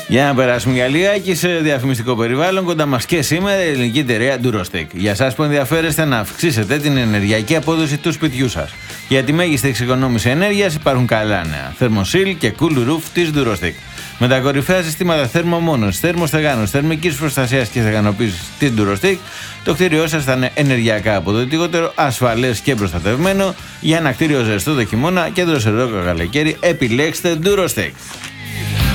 Για να περάσουμε για λιγάκι σε διαφημιστικό περιβάλλον, κοντά μας και σήμερα η ελληνική εταιρεία Durostec. Για εσάς που ενδιαφέρεστε να αυξήσετε την ενεργειακή απόδοση του σπιτιού σας. Για τη μέγιστη εξοικονόμηση ενέργειας υπάρχουν καλά νέα. Thermosil και Cool Roof της Durostec. Με τα κορυφαία συστήματα θερμομόνωσης, θερμοστεγάνωσης, θερμικής προστασίας και στεγανοποίησης της Durostec, το κτίριό σας θα είναι ενεργειακά αποδοτικότερο, ασφαλές και προστατευμένο. Για ένα κτίριο ζεστό το χειμώνα και δροσερό το καλοκαίρι, επιλέξτε Durostec.